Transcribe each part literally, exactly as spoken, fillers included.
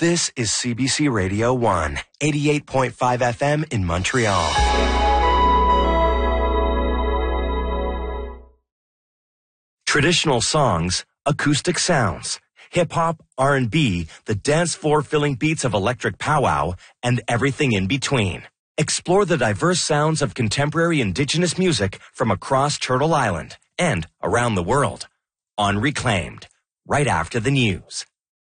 This is C B C Radio one, eighty-eight point five F M in Montreal. Traditional songs, acoustic sounds, hip-hop, R and B, the dance floor-filling beats of electric powwow, and everything in between. Explore the diverse sounds of contemporary Indigenous music from across Turtle Island and around the world on Reclaimed, right after the news.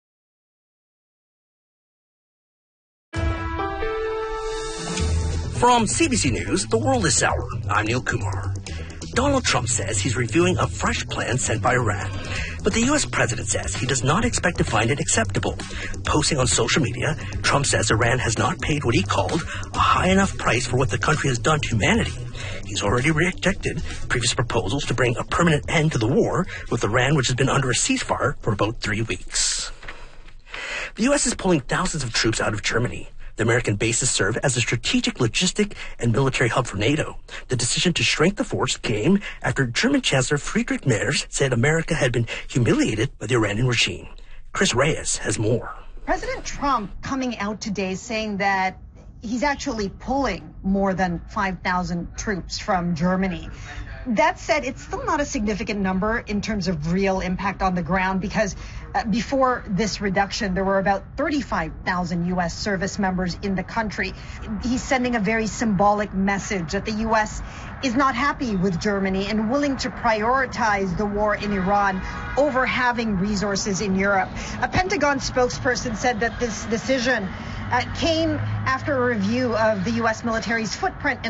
From C B C News, The World is Sour. I'm Neil Kumar. Donald Trump says he's reviewing a fresh plan sent by Iran, but the U S president says he does not expect to find it acceptable. Posting on social media, Trump says Iran has not paid what he called a high enough price for what the country has done to humanity. He's already rejected previous proposals to bring a permanent end to the war with Iran, which has been under a ceasefire for about three weeks. The U S is pulling thousands of troops out of Germany. The American bases serve as a strategic logistic and military hub for NATO. The decision to shrink the force came after German Chancellor Friedrich Merz said America had been humiliated by the Iranian regime. Chris Reyes has more. President Trump coming out today saying that he's actually pulling more than five thousand troops from Germany. That said, it's still not a significant number in terms of real impact on the ground because uh, before this reduction, there were about thirty-five thousand U S service members in the country. He's sending a very symbolic message that the U S is not happy with Germany and willing to prioritize the war in Iran over having resources in Europe. A Pentagon spokesperson said that this decision uh, came after a review of the U S military's footprint in